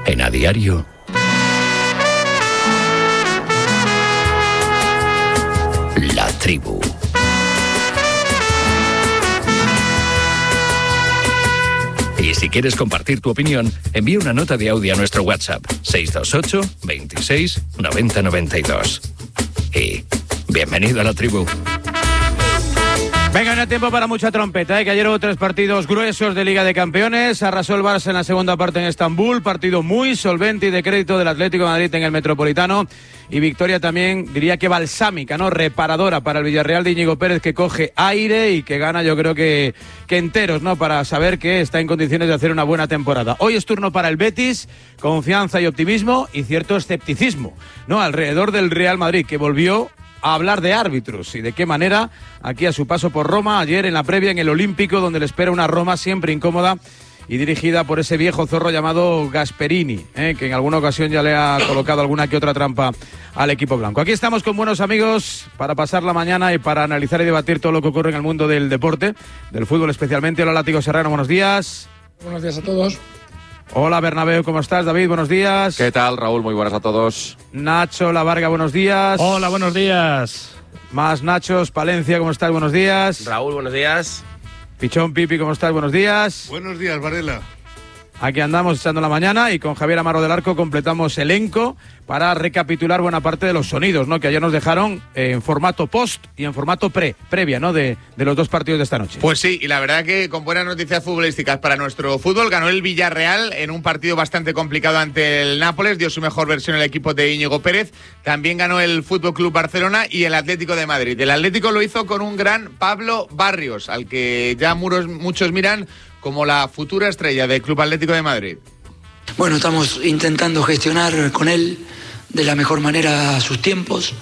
En A Diario, La Tribu. Y si quieres compartir tu opinión, envía una nota de audio a nuestro WhatsApp 628 26 90 92. Y bienvenido a La Tribu. Venga, no hay tiempo para mucha trompeta, que ayer hubo 3 partidos gruesos de Liga de Campeones. Arrasó el Barça en la segunda parte en Estambul, partido muy solvente y de crédito del Atlético de Madrid en el Metropolitano. Y victoria también, diría que balsámica, ¿no? Reparadora para el Villarreal de Íñigo Pérez, que coge aire y que gana, yo creo que enteros, ¿no? Para saber que está en condiciones de hacer una buena temporada. Hoy es turno para el Betis, confianza y optimismo y cierto escepticismo, ¿no? Alrededor del Real Madrid, que volvió a hablar de árbitros y de qué manera aquí a su paso por Roma, ayer en la previa en el Olímpico, donde le espera una Roma siempre incómoda y dirigida por ese viejo zorro llamado Gasperini, que en alguna ocasión ya le ha colocado alguna que otra trampa al equipo blanco. Aquí estamos con buenos amigos para pasar la mañana y para analizar y debatir todo lo que ocurre en el mundo del deporte, del fútbol especialmente. Hola, Látigo Serrano, buenos días. Buenos días a todos. Hola, Bernabéu, ¿cómo estás? David, buenos días. ¿Qué tal, Raúl? Muy buenas a todos. Nacho La Varga, buenos días. Hola, buenos días. Más Nachos, Palencia, ¿cómo estás? Buenos días. Raúl, buenos días. Pichón Pipi, ¿cómo estás? Buenos días. Buenos días, Varela. Aquí andamos echando la mañana y con Javier Amaro del Arco completamos elenco para recapitular buena parte de los sonidos, ¿no? Que ayer nos dejaron en formato post y en formato previa, ¿no? De los 2 partidos de esta noche. Pues sí, y la verdad que con buenas noticias futbolísticas para nuestro fútbol, ganó el Villarreal en un partido bastante complicado ante el Nápoles, dio su mejor versión el equipo de Íñigo Pérez, también ganó el Fútbol Club Barcelona y el Atlético de Madrid. El Atlético lo hizo con un gran Pablo Barrios, al que ya muchos miran como la futura estrella del Club Atlético de Madrid. Bueno, estamos intentando gestionar con él de la mejor manera sus tiempos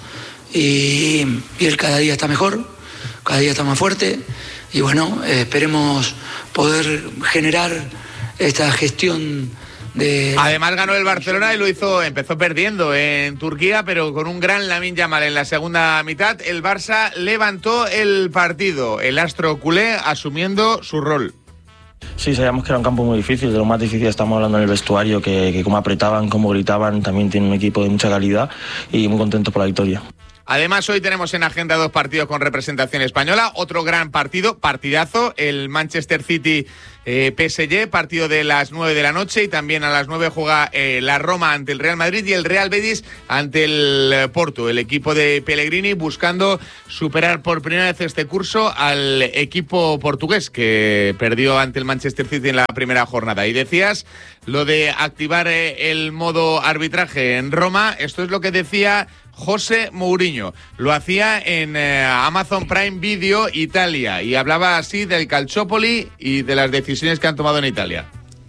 y él cada día está mejor, cada día está más fuerte y bueno, esperemos poder generar esta gestión de... Además ganó el Barcelona y empezó perdiendo en Turquía, pero con un gran Lamine Yamal en la segunda mitad. El Barça levantó el partido, el astro culé asumiendo su rol. Sí, sabíamos que era un campo muy difícil, de lo más difícil estamos hablando en el vestuario, que cómo apretaban, cómo gritaban, también tiene un equipo de mucha calidad y muy contentos por la victoria. Además, hoy tenemos en agenda 2 partidos con representación española, otro gran partidazo, el Manchester City PSG, partido de las 9 de la noche, y también a las 9 juega la Roma ante el Real Madrid y el Real Betis ante el Porto, el equipo de Pellegrini buscando superar por primera vez este curso al equipo portugués que perdió ante el Manchester City en la primera jornada. Y decías lo de activar el modo arbitraje en Roma, esto es lo que decía José Mourinho. Lo hacía en Amazon Prime Video Italia y hablaba así del Calciopoli y de las decisiones que han tomado en Italia.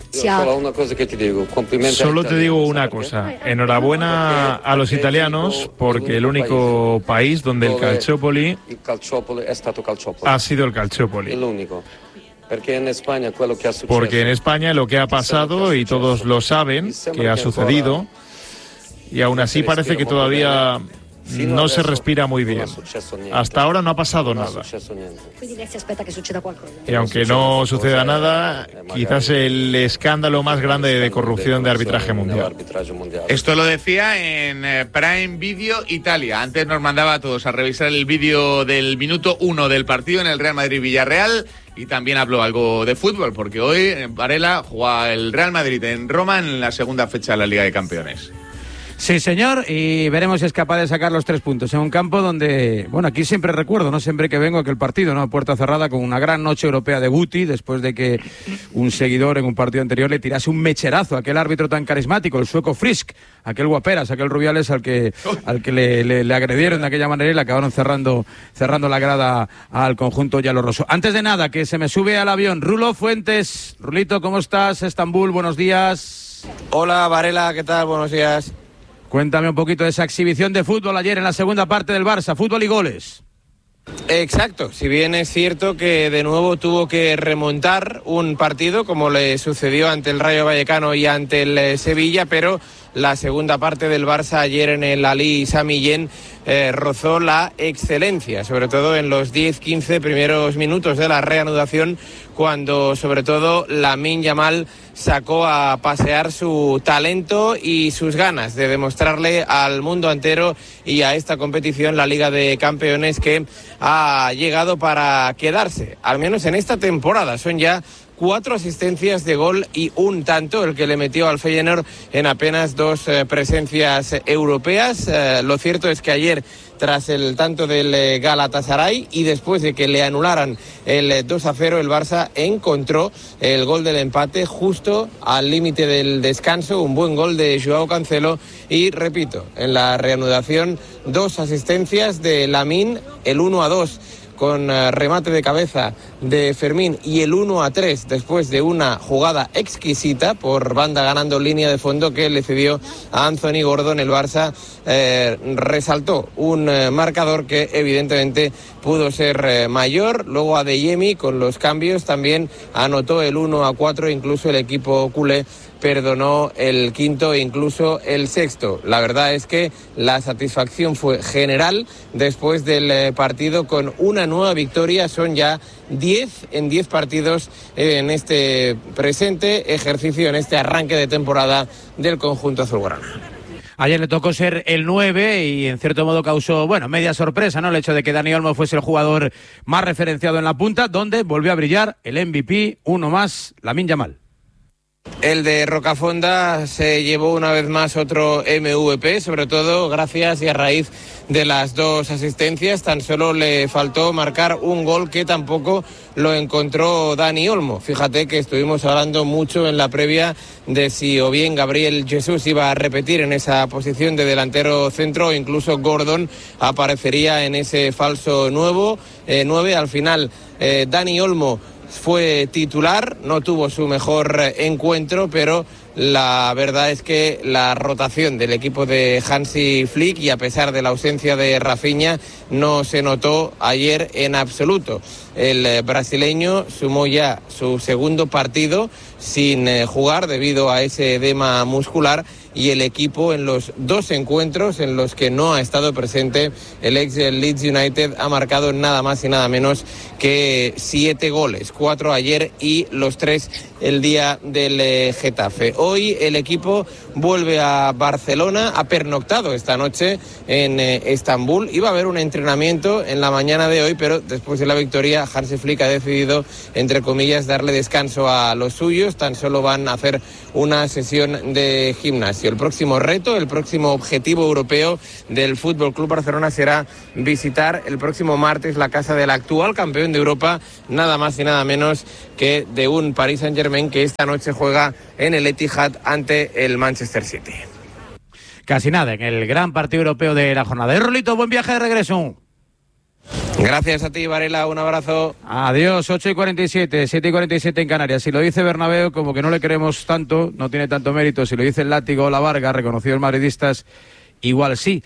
Solo te digo una cosa. Enhorabuena a los italianos porque el único país donde el Calciopoli ha sido el Calciopoli. Porque en España lo que ha pasado, y todos lo saben, que ha sucedido, y aún así parece que todavía no se respira muy bien. Hasta ahora no ha pasado nada. Y aunque no suceda nada, quizás el escándalo más grande de corrupción de arbitraje mundial. Esto lo decía en Prime Video Italia. Antes nos mandaba a todos a revisar el vídeo del minuto 1 del partido en el Real Madrid-Villarreal. Y también habló algo de fútbol, porque hoy en Varela juega el Real Madrid en Roma en la segunda fecha de la Liga de Campeones. Sí, señor, y veremos si es capaz de sacar los 3 puntos en un campo donde, bueno, aquí siempre recuerdo, ¿no? Siempre que vengo aquel partido, ¿no? Puerta cerrada con una gran noche europea de Guti, después de que un seguidor en un partido anterior le tirase un mecherazo a aquel árbitro tan carismático, el sueco Frisk, aquel Guaperas, aquel Rubiales al que le agredieron de aquella manera y le acabaron cerrando la grada al conjunto yalorroso. Antes de nada, que se me sube al avión, Rulo Fuentes. Rulito, ¿cómo estás? Estambul, buenos días. Hola, Varela, ¿qué tal? Buenos días. Cuéntame un poquito de esa exhibición de fútbol ayer en la segunda parte del Barça, fútbol y goles. Exacto, si bien es cierto que de nuevo tuvo que remontar un partido como le sucedió ante el Rayo Vallecano y ante el Sevilla, pero la segunda parte del Barça ayer en el Ali Sami Yen rozó la excelencia, sobre todo en los 10-15 primeros minutos de la reanudación, cuando sobre todo Lamine Yamal sacó a pasear su talento y sus ganas de demostrarle al mundo entero y a esta competición, la Liga de Campeones, que ha llegado para quedarse, al menos en esta temporada. Son ya 4 asistencias de gol y un tanto el que le metió al Feyenoord en apenas 2 presencias europeas. Lo cierto es que ayer, tras el tanto del Galatasaray y después de que le anularan el 2-0, el Barça encontró el gol del empate justo al límite del descanso, un buen gol de Joao Cancelo y, repito, en la reanudación 2 asistencias de Lamine, el 1-2 con remate de cabeza de Fermín y el 1-3 después de una jugada exquisita por banda ganando línea de fondo que le cedió a Anthony Gordon. El Barça resaltó un marcador que evidentemente pudo ser mayor. Luego Adeyemi con los cambios también anotó el 1-4, incluso el equipo culé perdonó el quinto e incluso el sexto. La verdad es que la satisfacción fue general después del partido, con una nueva victoria. Son ya 10 en 10 partidos en este presente ejercicio, en este arranque de temporada del conjunto azulgrana. Ayer le tocó ser el 9 y en cierto modo causó, media sorpresa, ¿no? El hecho de que Dani Olmo fuese el jugador más referenciado en la punta, donde volvió a brillar el MVP, uno más, Lamine Yamal. El de Rocafonda se llevó una vez más otro MVP, sobre todo gracias y a raíz de las 2 asistencias. Tan solo le faltó marcar un gol que tampoco lo encontró Dani Olmo. Fíjate que estuvimos hablando mucho en la previa de si o bien Gabriel Jesús iba a repetir en esa posición de delantero centro o incluso Gordon aparecería en ese falso 9. Al final Dani Olmo fue titular, no tuvo su mejor encuentro, pero la verdad es que la rotación del equipo de Hansi Flick, y a pesar de la ausencia de Rafinha, no se notó ayer en absoluto. El brasileño sumó ya su segundo partido sin jugar debido a ese edema muscular, y el equipo, en los 2 encuentros en los que no ha estado presente el ex Leeds United, ha marcado nada más y nada menos que 7 goles, 4 ayer y los 3 el día del Getafe. Hoy el equipo vuelve a Barcelona, ha pernoctado esta noche en Estambul. Iba a haber un entrenamiento en la mañana de hoy, pero después de la victoria Hansi Flick ha decidido, entre comillas, darle descanso a los suyos. Tan solo van a hacer una sesión de gimnasio. El próximo reto, el próximo objetivo europeo del Fútbol Club Barcelona será visitar el próximo martes la casa del actual campeón de Europa, nada más y nada menos que de un Paris Saint-Germain que esta noche juega en el Etihad ante el Manchester City. Casi nada en el gran partido europeo de la jornada. Rolito, buen viaje de regreso. Gracias a ti, Varela, un abrazo. Adiós, 8:47, 7:47 en Canarias. Si lo dice Bernabéu, como que no le queremos tanto, no tiene tanto mérito. Si lo dice el Látigo o la Varga, reconocidos madridistas, igual sí.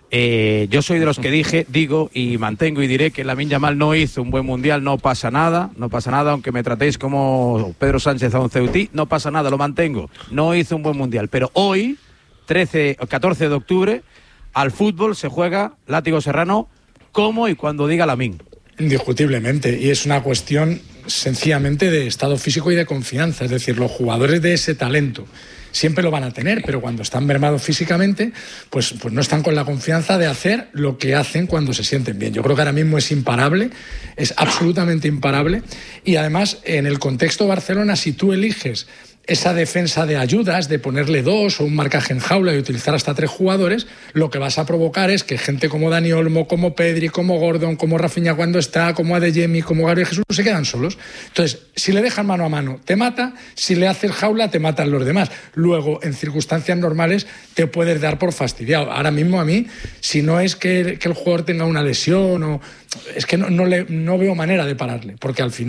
Yo soy de los que digo y mantengo y diré que Lamine Yamal no hizo un buen mundial. No pasa nada, aunque me tratéis como Pedro Sánchez a un ceutí, no pasa nada, lo mantengo. No hizo un buen mundial, pero hoy, 14 de octubre, al fútbol se juega, Látigo Serrano, como y cuando diga Lamine. Indiscutiblemente, y es una cuestión sencillamente de estado físico y de confianza. Es decir, los jugadores de ese talento siempre lo van a tener, pero cuando están mermados físicamente, pues no están con la confianza de hacer lo que hacen cuando se sienten bien. Yo creo que ahora mismo es imparable, es absolutamente imparable, y además en el contexto Barcelona, si tú eliges esa defensa de ayudas, de ponerle 2 o un marcaje en jaula y utilizar hasta 3 jugadores, lo que vas a provocar es que gente como Dani Olmo, como Pedri, como Gordon, como Rafinha cuando está, como Adeyemi, como Gabriel Jesús, se quedan solos. Entonces, si le dejan mano a mano, te mata; si le haces jaula, te matan los demás. Luego, en circunstancias normales, te puedes dar por fastidiado. Ahora mismo a mí, si no es que el jugador tenga una lesión, es que no veo manera de pararle, porque al final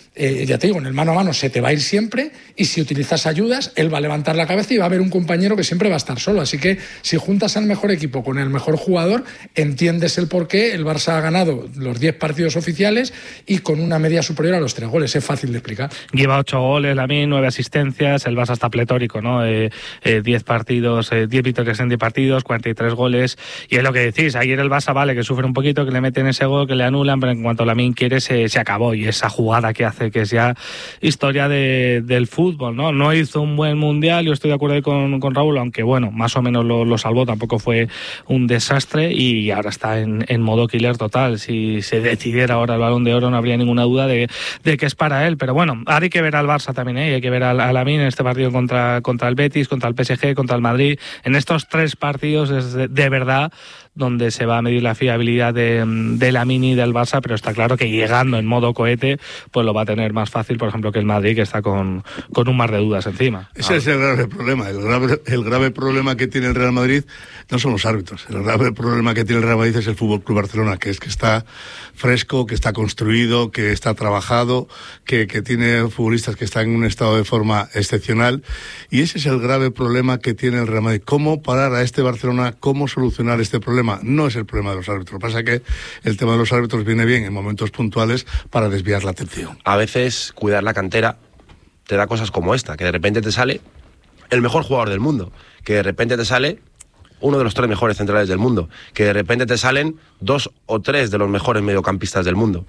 ya te digo, en el mano a mano se te va a ir siempre, y si utilizas ayudas, él va a levantar la cabeza y va a haber un compañero que siempre va a estar solo. Así que si juntas al mejor equipo con el mejor jugador, entiendes el por qué el Barça ha ganado los 10 partidos oficiales y con una media superior a los 3 goles. Es fácil de explicar. Lleva 8 goles, Lamine, 9 asistencias, el Barça está pletórico, ¿no? 10 partidos, 10 victorias en 10 partidos, 43 goles, y es lo que decís, ayer el Barça vale que sufre un poquito, que le meten ese gol, que le anulan, pero en cuanto Lamine quiere se acabó, y esa jugada que hace, que es ya historia del fútbol, ¿no? No hizo un buen mundial, yo estoy de acuerdo ahí con Raúl, aunque bueno, más o menos lo salvó, tampoco fue un desastre, y ahora está en modo killer total. Si se decidiera ahora el Balón de Oro, no habría ninguna duda de que es para él, pero bueno, ahora hay que ver al Barça también, ¿eh? Hay que ver a Lamine en este partido contra el Betis, contra el PSG, contra el Madrid. En estos 3 partidos es de verdad donde se va a medir la fiabilidad de Lamine y del Barça, pero está claro que llegando en modo cohete, pues lo va a tener más fácil, por ejemplo, que el Madrid, que está con un mar de dudas encima. Ese es el grave problema. El grave problema que tiene el Real Madrid no son los árbitros. El grave problema que tiene el Real Madrid es el Fútbol Club Barcelona, que está fresco, que está construido, que está trabajado, que tiene futbolistas que están en un estado de forma excepcional, y ese es el grave problema que tiene el Real Madrid. ¿Cómo parar a este Barcelona? ¿Cómo solucionar este problema? No es el problema de los árbitros. Lo que pasa es que el tema de los árbitros viene bien en momentos puntuales para desviar la atención. A veces cuidar la cantera te da cosas como esta, que de repente te sale el mejor jugador del mundo, que de repente te sale uno de los 3 mejores centrales del mundo, que de repente te salen 2 o 3 de los mejores mediocampistas del mundo.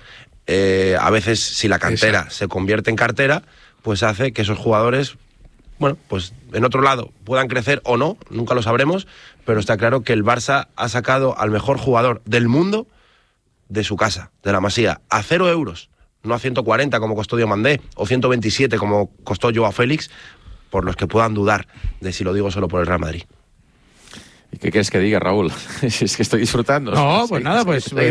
A veces, si la cantera se convierte en cartera, pues hace que esos jugadores, bueno, pues en otro lado puedan crecer o no, nunca lo sabremos, pero está claro que el Barça ha sacado al mejor jugador del mundo de su casa, de la Masía, a 0 euros, no a 140 como costó Diomandé, o 127 como costó Joao Félix, por los que puedan dudar de si lo digo solo por el Real Madrid. ¿Y qué quieres que diga, Raúl? Es que estoy disfrutando. No, pues nada,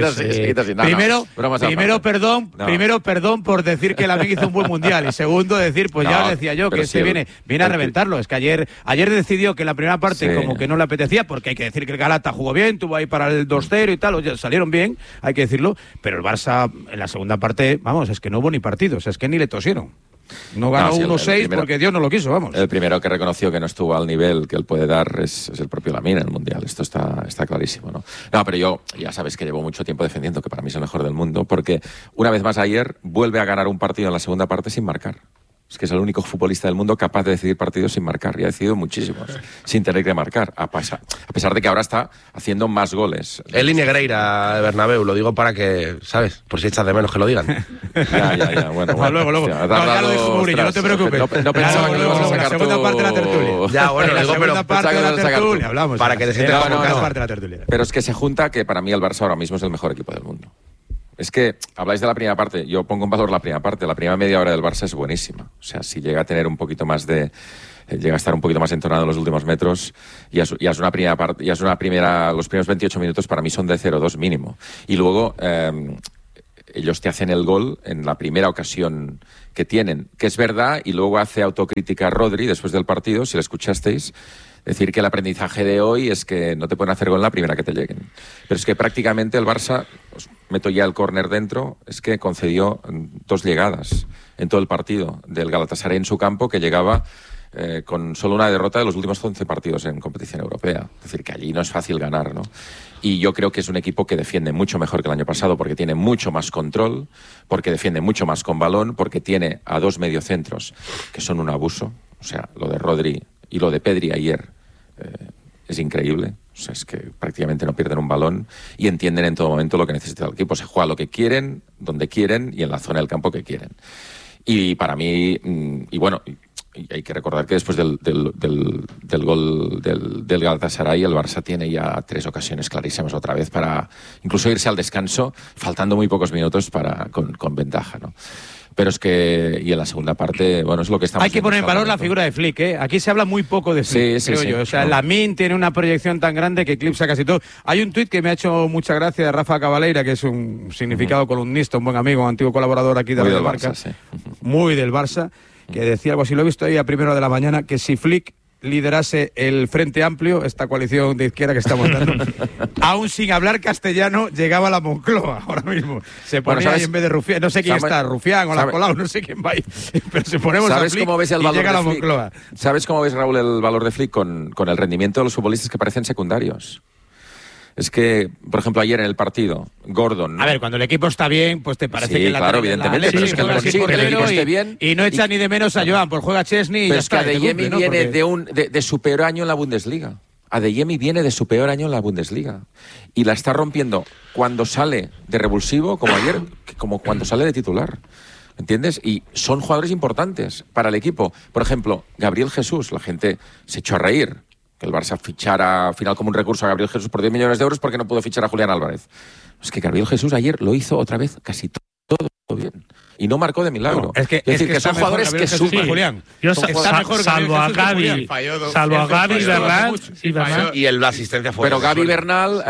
primero perdón por decir que Lamine hizo un buen mundial, y segundo decir, pues ya os decía yo, que viene a reventarlo. Es que ayer decidió que en la primera parte como que no le apetecía, porque hay que decir que el Galata jugó bien, tuvo ahí para el 2-0 y tal, oye, salieron bien, hay que decirlo, pero el Barça en la segunda parte, vamos, es que no hubo ni partidos, es que ni le tosieron. No ganó 1-6 porque Dios no lo quiso, vamos. El primero que reconoció que no estuvo al nivel que él puede dar es el propio Lamine en el Mundial. Esto está clarísimo, ¿no? No, pero yo, ya sabes que llevo mucho tiempo defendiendo que para mí es el mejor del mundo, porque una vez más ayer vuelve a ganar un partido en la segunda parte sin marcar. Es que es el único futbolista del mundo capaz de decidir partidos sin marcar, y ha decidido muchísimos, sin tener que marcar, a pesar de que ahora está haciendo más goles. Él y Negreira de Bernabéu, lo digo para que, ¿sabes? Por si echas de menos que lo digan. Ya, bueno. Luego. Ya lo dijo Mourinho, no te preocupes. No pensaba que ibas a sacar la segunda parte de la tertulia. Ya, bueno, la segunda parte de la tertulia, hablamos. Para que te sientas parte de la tertulia. Pero es que se junta que para mí el Barça ahora mismo es el mejor equipo del mundo. Es que habláis de la primera parte, yo pongo en valor la primera parte, la primera media hora del Barça es buenísima. O sea, si llega a tener un poquito más llega a estar un poquito más entonado en los últimos metros, ya es una primera parte, los primeros 28 minutos para mí son de 0-2 mínimo. Y luego ellos te hacen el gol en la primera ocasión que tienen, que es verdad, y luego hace autocrítica Rodri después del partido, si lo escuchasteis, decir que el aprendizaje de hoy es que no te pueden hacer gol en la primera que te lleguen. Pero es que prácticamente el Barça, os meto ya el córner dentro, es que concedió 2 llegadas en todo el partido del Galatasaray en su campo, que llegaba con solo una derrota de los últimos 11 partidos en competición europea. Es decir, que allí no es fácil ganar, ¿no? Y yo creo que es un equipo que defiende mucho mejor que el año pasado, porque tiene mucho más control, porque defiende mucho más con balón, porque tiene a 2 mediocentros que son un abuso. O sea, lo de Rodri y lo de Pedri ayer es increíble. O sea, es que prácticamente no pierden un balón y entienden en todo momento lo que necesita el equipo. Se juega lo que quieren, donde quieren y en la zona del campo que quieren. Y para mí, y bueno, hay que recordar que después del gol del Galatasaray, el Barça tiene ya 3 ocasiones clarísimas otra vez para incluso irse al descanso, faltando muy pocos minutos con ventaja, ¿no? Pero es que, y en la segunda parte, bueno, es lo que estamos... Hay que poner en valor la figura de Flick, ¿eh? Aquí se habla muy poco de Flick, creo yo. O sea, Lamine tiene una proyección tan grande que eclipsa casi todo. Hay un tuit que me ha hecho mucha gracia de Rafa Cabaleira, que es un significado columnista, un buen amigo, un antiguo colaborador aquí de Radio Marca. Muy del Barça, que decía algo así, lo he visto ahí a 1:00 a.m, que si Flick liderase el Frente Amplio, esta coalición de izquierda que estamos dando, aún sin hablar castellano, llegaba a la Moncloa ahora mismo. Se ponía ahí en vez de Rufián, no sé quién está, Rufián o la Colau, no sé quién va ahí, pero se ponemos a Flick y llega a la Moncloa. ¿Sabes cómo ves, Raúl, el valor de Flick con el rendimiento de los futbolistas que parecen secundarios? Es que, por ejemplo, ayer en el partido, Gordon, ¿no? A ver, cuando el equipo está bien, pues te parece sí, que claro, evidentemente, pero es que el equipo esté bien y no echa ni de menos a Joan, por juega Chesney y pero ya es está. Que Adeyemi viene de su peor año en la Bundesliga. Adeyemi viene de su peor año en la Bundesliga y la está rompiendo cuando sale de revulsivo, como ayer, como cuando sale de titular. ¿Entiendes? Y son jugadores importantes para el equipo. Por ejemplo, Gabriel Jesús, la gente se echó a reír que el Barça fichara al final como un recurso a Gabriel Jesús por 10 millones de euros porque no pudo fichar a Julián Álvarez. Es que Gabriel Jesús ayer lo hizo otra vez casi todo bien. Y no marcó de milagro. No, es decir, que son jugadores que suman. Julián. Yo salvo a Gavi y Bernal. Y la asistencia fue. Pero Gavi Bernal,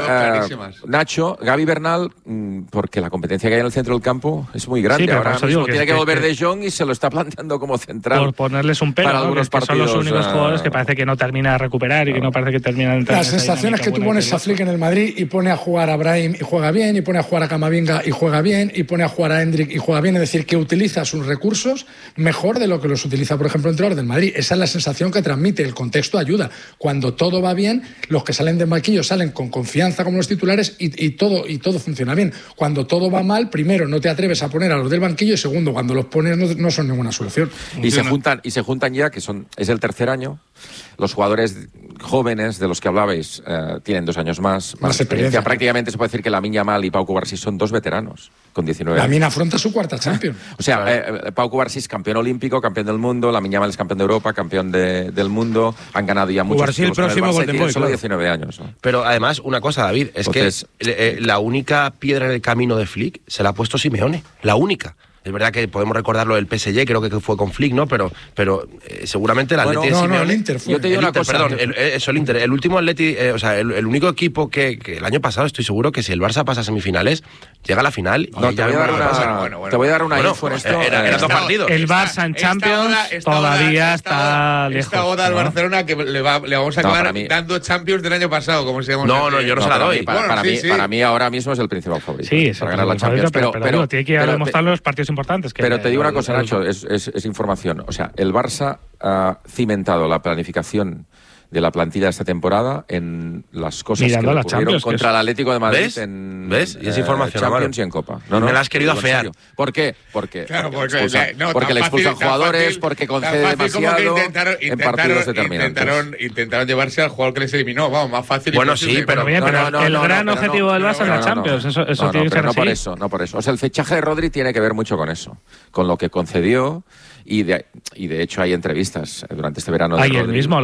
Nacho, Gavi Bernal, porque la competencia que hay en el centro del campo es muy grande. Sí, ahora mismo tiene que volver De Jong y se lo está planteando como central. Por ponerles un pelo, para algunos que son los únicos jugadores que parece que no termina de recuperar y que no parece que termina de entrar. La sensación es que tú pones a Flick en el Madrid y pone a jugar a Brahim y juega bien, y pone a jugar a Camavinga y juega bien, y pone a jugar a Endrick y juega bien, es decir, que utiliza sus recursos mejor de lo que los utiliza, por ejemplo, el entrenador del Madrid. Esa es la sensación que transmite. El contexto ayuda. Cuando todo va bien, los que salen del banquillo salen con confianza como los titulares y todo funciona bien. Cuando todo va mal, primero, no te atreves a poner a los del banquillo y segundo, cuando los pones no son ninguna solución. Y se juntan ya, que es el tercer año. Los jugadores jóvenes de los que hablabais tienen 2 años más experiencia. Prácticamente se puede decir que Lamine Yamal y Pau Cubarsí son 2 veteranos con 19 años. Lamine afronta su 4ª Champions. O sea, Pau Cubarsí es campeón olímpico, campeón del mundo, Lamine Yamal es campeón de Europa, campeón del mundo, han ganado ya muchos títulos con el Barça y tienen solo 19 años, ¿no? Pero además, una cosa, David, es que la única piedra en el camino de Flick se la ha puesto Simeone, la única. Es verdad que podemos recordarlo del PSG, creo que fue con Flick, ¿no? Pero seguramente el Atleti de Simeone... el Inter fue. Yo te digo una cosa, perdón, el Inter. El último Atleti, el único equipo que el año pasado estoy seguro que si el Barça pasa a semifinales, llega a la final y te voy a dar una info en esto. Era 2 partidos. El Barça en Champions todavía está lejos. Esta oda al Barcelona que le vamos a acabar dando Champions del año pasado, como se llama. No, yo no se la doy. Para mí ahora mismo es el principal favorito. Sí, para ganar la Champions. Pero tiene que demostrar los partidos importantes. Pero te digo una cosa, Nacho, es información. O sea, el Barça ha cimentado la planificación de la plantilla de esta temporada en las cosas mirando que ocurrieron contra el Atlético de Madrid. ¿Ves? Y es información, Champions y en Copa. Me la has querido afear. ¿Por qué? Porque le expulsan jugadores, porque concede demasiado en partidos determinantes. Intentaron llevarse al jugador que les eliminó. Vamos, más fácil. Bueno, sí, pero el gran objetivo del Barça es la Champions. Eso tiene que ser así. No por eso. O sea, el fichaje de Rodri tiene que ver mucho con eso. Con lo que concedió. Y de hecho hay entrevistas durante este verano de Rodri, mismo lo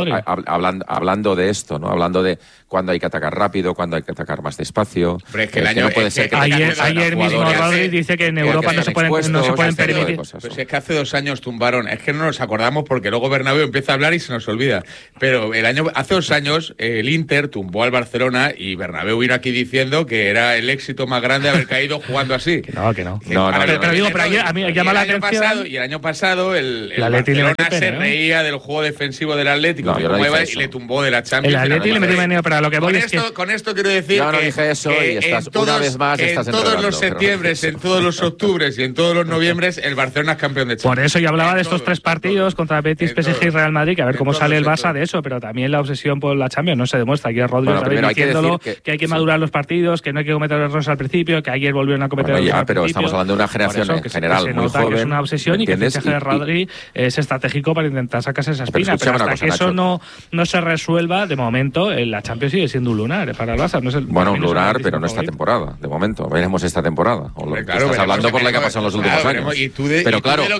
hablando de esto, ¿no? Hablando de cuándo hay que atacar rápido, cuándo hay que atacar más despacio. Pero es que el año no puede ser que ayer mismo Rodri dice que en Europa no se pueden permitir. Pues es que hace 2 años tumbaron, es que no nos acordamos porque luego Bernabéu empieza a hablar y se nos olvida. Pero hace 2 años el Inter tumbó al Barcelona y Bernabéu vino aquí diciendo que era el éxito más grande haber caído jugando así. Que no. Pero ayer a mí llama la atención. Y el año pasado el Barcelona se reía del juego defensivo del Atlético y le tumbó de la Champions. El Atlético le metió veneno, pero lo que voy es que... Con esto quiero decir yo no dije eso y estás una vez más en todos los septiembres, en todos los octubres y en todos los noviembres el Barcelona es campeón de Champions. Por eso yo hablaba de estos 3 partidos contra Betis, PSG y Real Madrid, que a ver cómo sale el Barça de eso, pero también la obsesión por la Champions no se demuestra. Aquí Rodri diciéndolo, que hay que madurar los partidos, que no hay que cometer errores al principio, que ayer volvieron a cometer errores al principio. Pero estamos hablando de una generación en general muy joven. Que es una obsesión y que el fichaje de Rodri es estratégico para intentar sacarse esa espina, pero hasta que eso no se resuelva, de momento la Champions sigue siendo un lunar para el Barça. Un lunar, pero no esta temporada, de momento. Veremos esta temporada. O lo que estás hablando por lo que ha pasado en los últimos años. Y tú de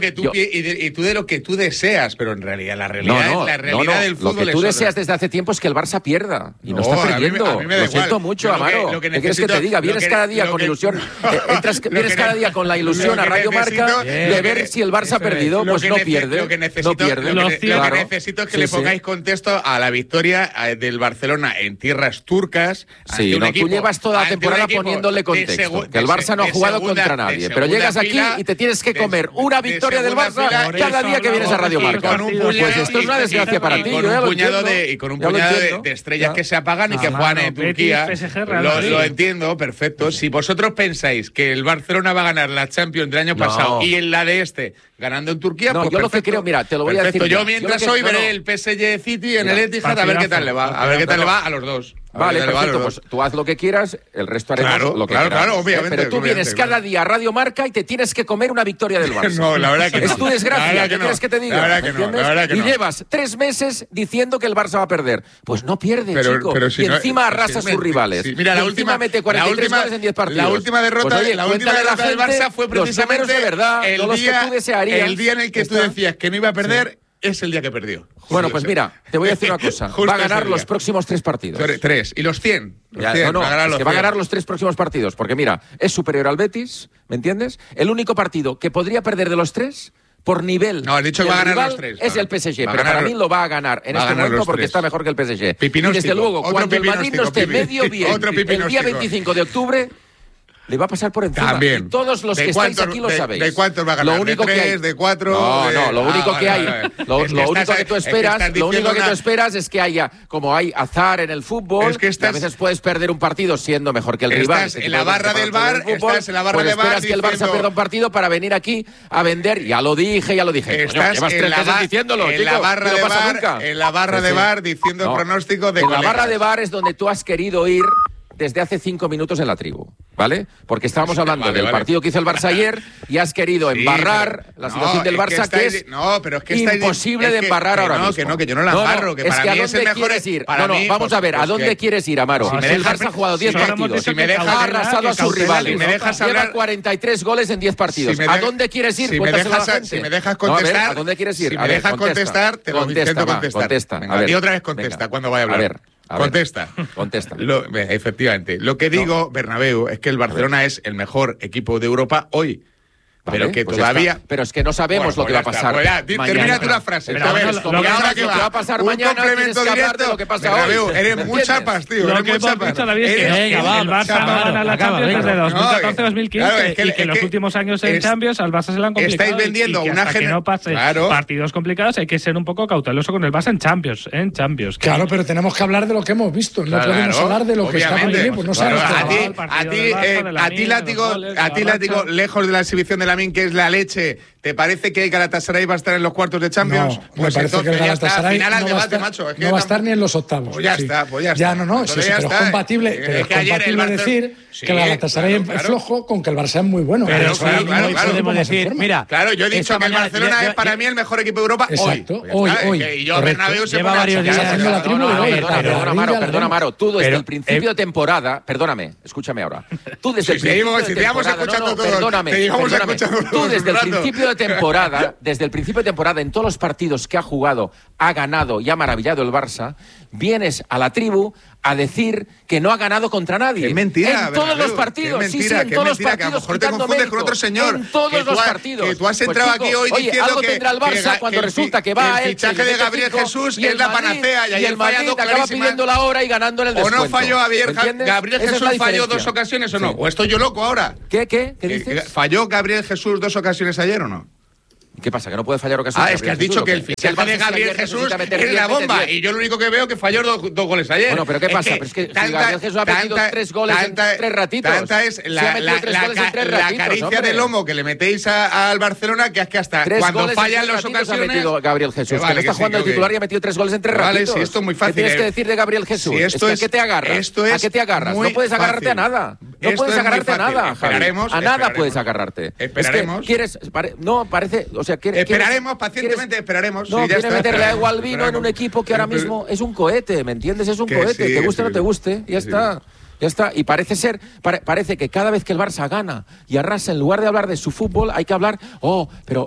lo que tú deseas, pero en realidad la realidad del fútbol. Lo que tú deseas desde hace tiempo es que el Barça pierda y no está perdiendo. A mí me da lo siento mucho, Amaro. ¿Qué quieres que te diga? Vienes cada día con ilusión. Vienes cada día con la ilusión a Radio Marca de ver si el Barça perdido, pues no pierde. Lo que necesito es que le pongáis contexto a la victoria del Barcelona en tierras turcas. Sí, tú llevas toda la temporada poniéndole contexto. Que el Barça no ha jugado contra nadie. Pero llegas aquí y te tienes que comer una victoria del Barça cada día que vienes a Radio Marca. Pues esto es una desgracia para ti. Con un puñado de estrellas que se apagan y que juegan en Turquía. Lo entiendo, perfecto. Si vosotros pensáis que el Barcelona va a ganar la Champions del año pasado y en la de ganando en Turquía, pues yo lo que creo, mira, te lo voy a decir. Yo mientras hoy veré el PSG City en el Etihad a ver qué tal le va. A ver qué tal le va a los dos. Vale, perfecto, pues tú haz lo que quieras, el resto haremos lo que queramos. Claro, obviamente. Pero tú vienes cada día a Radio Marca y te tienes que comer una victoria del Barça. No, la verdad que no. Es tu desgracia, ¿qué quieres que te diga? La verdad que no. Y llevas 3 meses diciendo que el Barça va a perder. Pues no pierde, chico. Si y encima arrasa a sus rivales. Sí, mira, la última mete 43 goles en 10 partidos. La última derrota, pues, oye, la última derrota del Barça fue precisamente el día en el que tú decías que no iba a perder. Es el día que perdió. Bueno, pues mira, te voy a decir una cosa. Va a ganar los próximos 3 partidos. 3. ¿Y los 100? Va a ganar los 3 próximos partidos. Porque mira, es superior al Betis, ¿me entiendes? El único partido que podría perder de los 3, por nivel. No, has dicho que va a ganar los 3. Es el PSG, pero para mí lo va a ganar en este momento porque está mejor que el PSG. Y desde luego, cuando el Madrid no esté medio bien, el día 25 de octubre... le va a pasar por encima. También. Y todos los que estáis aquí lo sabéis. ¿De cuántos va a ganar? Lo único ¿De 3, que hay, de 4? No, lo único que hay. Lo único que tú esperas es que haya, como hay azar en el fútbol, que a veces puedes perder un partido siendo mejor que el rival. Estás en la barra del bar, esperas que el Barça pierda un partido para venir aquí a vender. Ya lo dije. Estás llevas 3 meses diciéndolo, en la barra de bar, en la barra de bar diciendo el pronóstico de colegas. En la barra de bar es donde tú has querido ir desde hace 5 minutos en la tribu, ¿vale? Porque estábamos hablando del partido que hizo el Barça ayer y has querido embarrar la situación del Barça, que es imposible de embarrar ahora mismo. Que yo no la embarro, que para mí es el mejor. Vamos a ver, ¿a dónde quieres ir, Amaro? El Barça ha jugado 10 partidos, ha arrasado a sus rivales, lleva 43 goles en 10 partidos. ¿A dónde quieres ir? Si me dejas contestar, ¿a dónde quieres ir? Si me dejas contestar, te lo intento contestar. Y otra vez contesta cuando vaya a hablar. Contesta. Efectivamente. Lo que digo, Bernabéu, es que el Barcelona es el mejor equipo de Europa hoy. Vale, pero que todavía. Pero es que no sabemos lo que va a pasar. Termina tú la frase. A ver, lo que va a pasar mañana. Complemento directo. Lo que pasa hoy. Eres muy chapas, tío. Lo que hemos dicho, David, es que el Barça va a ganar la Champions desde 2014-2015 y que en los últimos años en Champions al Barça se le han complicado. Estáis vendiendo una generación. Que no pase partidos complicados, hay que ser un poco cauteloso con el Barça en Champions. Claro, pero tenemos que hablar de lo que hemos visto. No podemos hablar de lo que está con el equipo. A ti, Látigo, lejos de la exhibición de Lamine, que es la leche, ¿te parece que el Galatasaray va a estar en los cuartos de Champions? No, pues me parece que el Galatasaray no va a estar ni en los octavos. Pues ya está. Ya no, sí, pero es compatible, decir que el Galatasaray es flojo con que el Barça es muy bueno. Pero podemos decir, mira, claro, yo he dicho que el Barcelona es para mí el mejor equipo de Europa hoy. Y yo, Bernabéu, se lleva varios días haciendo la tribuna de hoy. Perdona, Amaro, tú desde el principio de temporada, perdóname, escúchame ahora. Tú desde el principio de temporada, perdóname. Tú desde el principio de temporada, en todos los partidos que ha jugado, ha ganado y ha maravillado el Barça, vienes a la tribu a decir que no ha ganado contra nadie. Es mentira. En todos los partidos. Sí, en todos los partidos. Que a lo mejor te confundes con otro señor. En todos los partidos. Que tú has entrado aquí hoy diciendo algo tendrá el Barça cuando resulta que va el fichaje de Gabriel Jesús es la panacea. Y el Madrid acaba pidiendo la hora y ganando en el descuento. ¿O no falló Gabriel Jesús? ¿Falló 2 ocasiones o no? ¿O estoy yo loco ahora? ¿Qué dices? ¿Falló Gabriel Jesús 2 ocasiones ayer o no? ¿Qué pasa? ¿Que no puede fallar ocasiones? Es que has dicho que el fichaje de Gabriel Jesús es la bomba. Y yo lo único que veo que falló 2 goles ayer. Bueno, pero ¿qué pasa? Pero es que Gabriel Jesús ha metido 3 goles en 3 ratitos. Tanta es la caricia de lomo que le metéis al Barcelona, que es que hasta cuando fallan las ocasiones ha metido Gabriel Jesús. Que no está jugando el titular y ha metido 3 goles en 3 ratitos. Vale, sí, esto es muy fácil. ¿Qué tienes que decir de Gabriel Jesús? ¿A qué te agarras? ¿A qué te agarras? No puedes agarrarte a nada. No puedes agarrarte a nada, Javi. A nada puedes agarrarte. Esperaremos. No, parece... Esperaremos, pacientemente esperaremos. No, quiere meterle agua al vino en un equipo que ahora mismo es un cohete, ¿me entiendes? Es un cohete, te guste o no te guste, ya está. Ya está. Y parece que cada vez que el Barça gana y arrasa, en lugar de hablar de su fútbol, hay que hablar, pero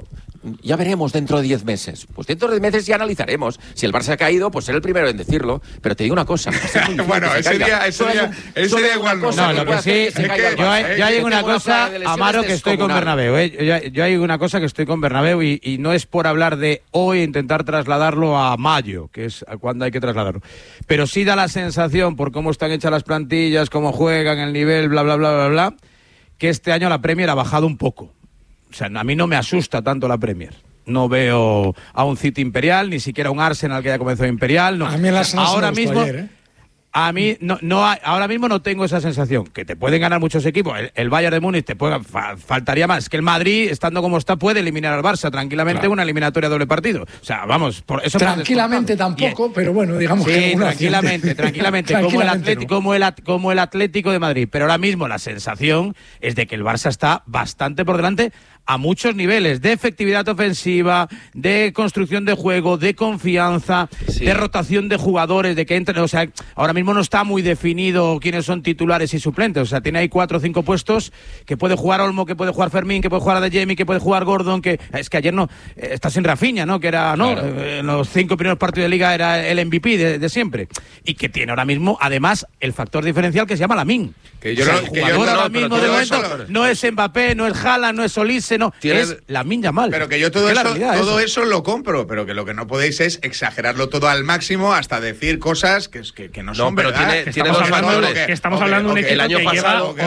ya veremos dentro de 10 meses. Pues dentro de 10 meses ya analizaremos. Si el Barça ha caído, pues seré el primero en decirlo. Pero te digo una cosa. Bueno, ese día igual no. No, lo que sí, yo hay una cosa, Amaro, que estoy con Bernabéu. Yo hay una cosa que estoy con Bernabéu y no es por hablar de hoy, intentar trasladarlo a mayo, que es cuando hay que trasladarlo. Pero sí da la sensación, por cómo están hechas las plantillas, cómo juegan, el nivel, bla, bla, bla, bla, bla, que este año la Premier ha bajado un poco. O sea, a mí no me asusta tanto la Premier. No veo a un City imperial, ni siquiera un Arsenal que haya comenzado imperial. No. A mí el Arsenal ahora se me mismo, ayer, a mí ahora mismo no tengo esa sensación. Que te pueden ganar muchos equipos. El Bayern de Múnich te puede faltaría más. Que el Madrid, estando como está, puede eliminar al Barça tranquilamente, una eliminatoria doble partido. O sea, vamos, por eso tranquilamente tampoco, pero bueno, digamos que tranquilamente, como el Atlético de Madrid. Pero ahora mismo la sensación es de que el Barça está bastante por delante a muchos niveles, de efectividad ofensiva, de construcción de juego, de confianza, de rotación de jugadores, de que entren. O sea, ahora mismo no está muy definido quiénes son titulares y suplentes. O sea, tiene ahí 4 o 5 puestos que puede jugar Olmo, que puede jugar Fermín, que puede jugar Adeyemi, que puede jugar Gordon, que es que ayer no está sin Rafinha, ¿no? Que era, ¿no? Claro. En los 5 primeros partidos de liga era el MVP de siempre. Y que tiene ahora mismo, además, el factor diferencial que se llama Lamine. Que yo ahora mismo de momento no es Mbappé, no es Haaland, no es Olise, no, es Lamine Yamal. Pero que yo todo eso lo compro, pero que lo que no podéis es exagerarlo todo al máximo hasta decir cosas que no son verdad. Estamos hablando de un equipo el año pasado,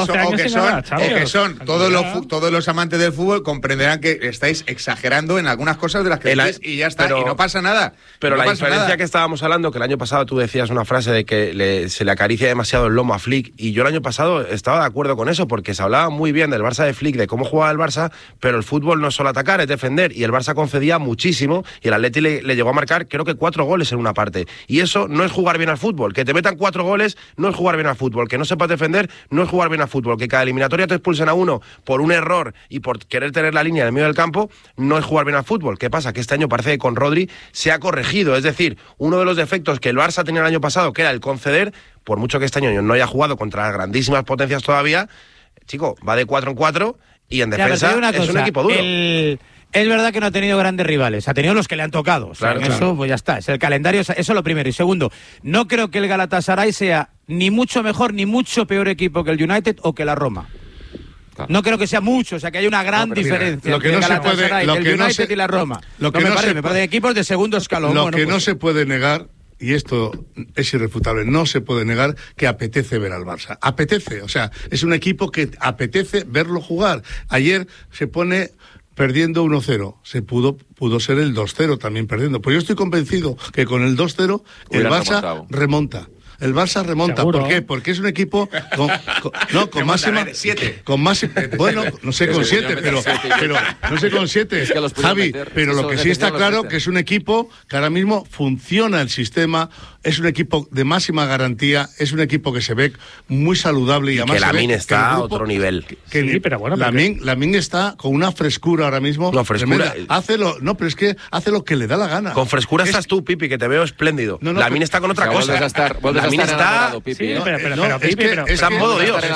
que son todos los amantes del fútbol comprenderán que estáis exagerando en algunas cosas de las que decís y ya está, y no pasa nada. Pero la diferencia que estábamos hablando, que el año pasado tú decías una frase de que se le acaricia demasiado el lomo a Flick, y yo el año pasado estaba de acuerdo con eso, porque se hablaba muy bien del Barça de Flick, de cómo jugaba el Barça, pero el fútbol no es solo atacar, es defender, y el Barça concedía muchísimo, y el Atleti le llegó a marcar creo que 4 goles en una parte, y eso no es jugar bien al fútbol. Que te metan 4 goles no es jugar bien al fútbol, que no sepas defender no es jugar bien al fútbol, que cada eliminatoria te expulsen a uno por un error y por querer tener la línea en el medio del campo no es jugar bien al fútbol. ¿Qué pasa? Que este año parece que con Rodri se ha corregido, es decir, uno de los defectos que el Barça tenía el año pasado, que era el conceder, por mucho que este año no haya jugado contra las grandísimas potencias todavía, chico, va de 4 en 4 y en defensa es un equipo duro. Es verdad que no ha tenido grandes rivales, ha tenido los que le han tocado. O sea, claro. Eso pues ya está, es el calendario, eso es lo primero. Y segundo, no creo que el Galatasaray sea ni mucho mejor ni mucho peor equipo que el United o que la Roma. Claro. No creo que sea mucho, o sea que hay una gran diferencia entre el Galatasaray, el United y la Roma. Me parecen equipos de segundo escalón. Lo que no se puede negar, y esto es irrefutable, no se puede negar que apetece ver al Barça. Apetece, o sea, es un equipo que apetece verlo jugar. Ayer se pone perdiendo 1-0, se pudo ser el 2-0 también perdiendo. Pues yo estoy convencido que con el 2-0 el Barça remonta. El Barça remonta. ¿Seguro? ¿Por qué? Porque es un equipo con máxima... 7. Con más, bueno, no sé con 7, pero no sé con 7, es que Javi, pero lo que sí está claro que es un equipo que ahora mismo funciona el sistema, es un equipo de máxima garantía, es un equipo que se ve muy saludable y además que Lamine está a otro nivel. Sí, pero bueno, Lamine está con una frescura ahora mismo. No, frescura. Pero es que hace lo que le da la gana. Con frescura estás tú, Pipi, que te veo espléndido. Lamine está con otra cosa. Lamine está... pero está en modo Dios.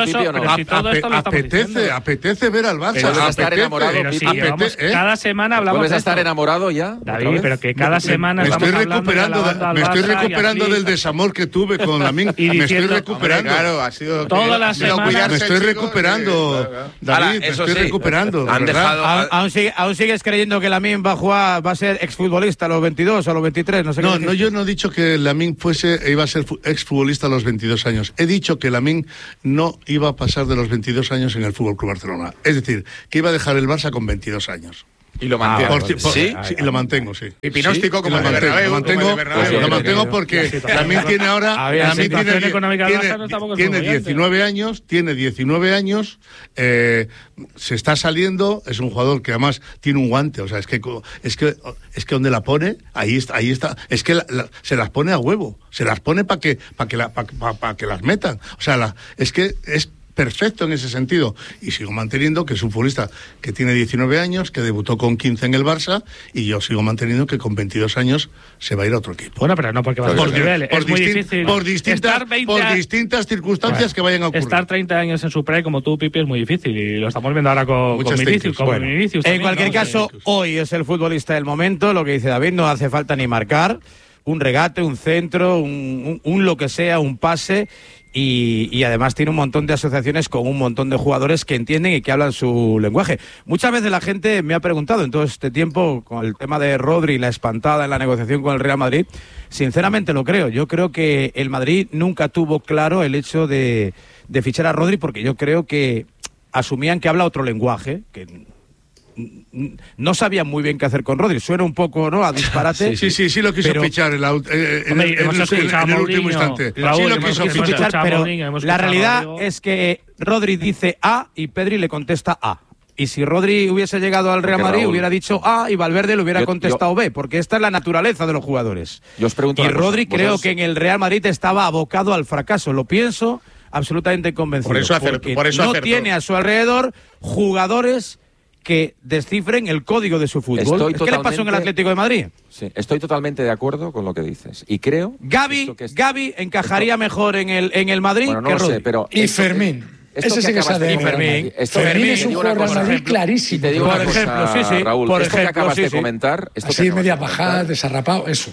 Apetece ver al Barça. Estar enamorado, Pipi. Cada semana hablamos de esto. ¿Vuelves a estar enamorado ya? David, pero que cada semana me estoy recuperando del desamor que tuve con Lamine. Me estoy recuperando. Claro, ha sido todas las semanas. Me estoy recuperando, David, me estoy recuperando. ¿Aún sigues creyendo que Lamine va a ser exfutbolista a los 22 o a los 23? No sé. No, yo no he dicho que Lamine iba a ser exfutbolista a los 22 años. He dicho que Lamine no iba a pasar de los 22 años en el Fútbol Club Barcelona. Es decir, que iba a dejar el Barça con 22 años. Y lo mantiene. Sí, lo mantengo, sí. Y Pinóstico como el de Bernabéu. Lo mantengo porque Lamine tiene ahora... Tiene 19 años, se está saliendo, es un jugador que además tiene un guante, o sea, es que donde la pone, ahí está, es que se las pone a huevo, se las pone para que las metan, o sea, es que es perfecto en ese sentido. Y sigo manteniendo que es un futbolista que tiene 19 años, que debutó con 15 en el Barça, y yo sigo manteniendo que con 22 años se va a ir a otro equipo. Bueno, pero no porque va a ser nivel. Es muy difícil. Por distintas circunstancias que vayan a ocurrir. Estar 30 años en su prime como tú, Pipi, es muy difícil. Y lo estamos viendo ahora con Vinicius. En cualquier caso, hoy es el futbolista del momento. Lo que dice David, no hace falta ni marcar. Un regate, un centro, un lo que sea, un pase. Y además tiene un montón de asociaciones con un montón de jugadores que entienden y que hablan su lenguaje. Muchas veces la gente me ha preguntado en todo este tiempo con el tema de Rodri, la espantada en la negociación con el Real Madrid. Sinceramente lo creo. Yo creo que el Madrid nunca tuvo claro el hecho de fichar a Rodri, porque yo creo que asumían que habla otro lenguaje, que no sabían muy bien qué hacer con Rodri. Suena un poco, ¿no?, a disparate. Sí lo quiso fichar en el último instante. Sí lo quiso fichar, pero la realidad es que Rodri dice A y Pedri le contesta A. Y si Rodri hubiese llegado al Real Madrid, hubiera dicho A y Valverde le hubiera contestado B, porque esta es la naturaleza de los jugadores. Yo os pregunto y Rodri creo que en el Real Madrid estaba abocado al fracaso. Lo pienso absolutamente convencido. Por eso no tiene a su alrededor jugadores que descifren el código de su fútbol. ¿Qué le pasó en el Atlético de Madrid? Sí, estoy totalmente de acuerdo con lo que dices. Y creo... Gavi encajaría mejor en el Madrid que Rodri. Sé, pero y Fermín. Ese sí que sabe. Y Fermín Es un jugador de Madrid clarísimo. Te digo por ejemplo, Raúl, por esto que acabas de comentar... Así media bajada, desarrapado, eso.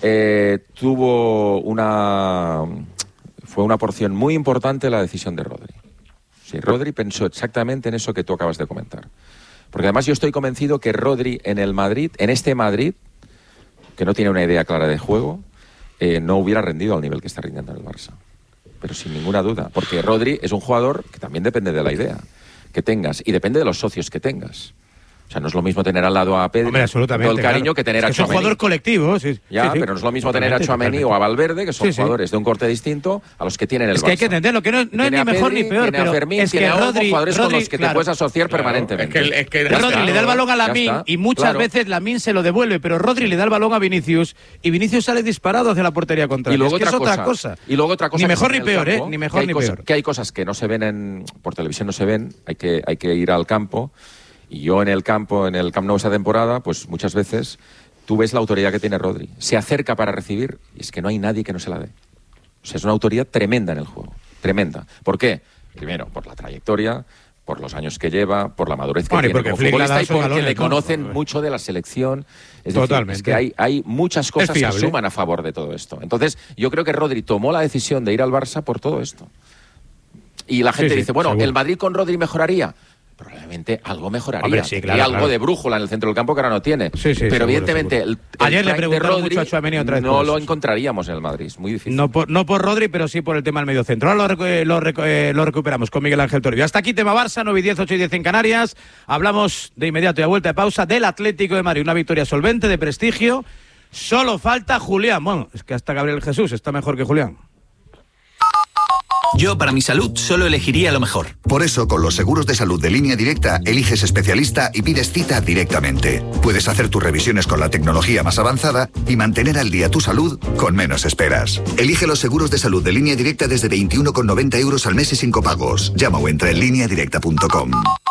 Fue una porción muy importante la decisión de Rodri. Sí, Rodri pensó exactamente en eso que tú acabas de comentar. Porque además yo estoy convencido que Rodri en el Madrid, en este Madrid, que no tiene una idea clara de juego, no hubiera rendido al nivel que está rindiendo en el Barça. Pero sin ninguna duda. Porque Rodri es un jugador que también depende de la idea que tengas y depende de los socios que tengas. O sea, no es lo mismo tener al lado a Pedri, todo el cariño, que tener a Tchouaméni. Es un jugador colectivo, sí. Pero no es lo mismo tener a Tchouaméni o a Valverde, que son jugadores de un corte distinto a los que tienen el Barça. Es que hay que entenderlo, que no es ni mejor ni peor, pero Fermín, es que Rodri, jugadores con los que te puedes asociar permanentemente. Es que Rodri le da el balón a Lamine y muchas veces Lamine se lo devuelve, pero Rodri le da el balón a Vinicius y Vinicius sale disparado hacia la portería contraria. Y luego es otra cosa. Y luego otra cosa. Ni mejor ni peor, ni mejor ni peor. Que hay cosas que no se ven por televisión, no se ven, hay que ir al campo. Y yo en el Camp Nou esa temporada, pues muchas veces tú ves la autoridad que tiene Rodri. Se acerca para recibir y es que no hay nadie que no se la dé. O sea, es una autoridad tremenda en el juego. Tremenda. ¿Por qué? Primero, por la trayectoria, por los años que lleva, por la madurez que tiene como futbolista y porque le conocen mucho de la selección. Es decir, es que hay muchas cosas que suman a favor de todo esto. Entonces, yo creo que Rodri tomó la decisión de ir al Barça por todo esto. Y la gente dice, bueno, seguro. ¿El Madrid con Rodri mejoraría? Probablemente algo mejoraría. Hombre, sí, claro, algo de brújula en el centro del campo que ahora no tiene. Pero seguro, evidentemente seguro. Ayer le preguntaron mucho a Tchouaméni otra vez. No lo encontraríamos en el Madrid, es muy difícil. No por Rodri, pero sí por el tema del medio centro. Ahora lo recuperamos con Miguel Ángel Toribio. Hasta aquí tema Barça, 9:10, 8:10 en Canarias. Hablamos de inmediato y a vuelta de pausa del Atlético de Madrid. Una victoria solvente, de prestigio. Solo falta Julián. Bueno, es que hasta Gabriel Jesús está mejor que Julián. Yo, para mi salud, solo elegiría lo mejor. Por eso, con los seguros de salud de Línea Directa, eliges especialista y pides cita directamente. Puedes hacer tus revisiones con la tecnología más avanzada y mantener al día tu salud con menos esperas. Elige los seguros de salud de Línea Directa desde 21,90 € al mes y sin copagos. Llama o entra en lineadirecta.com.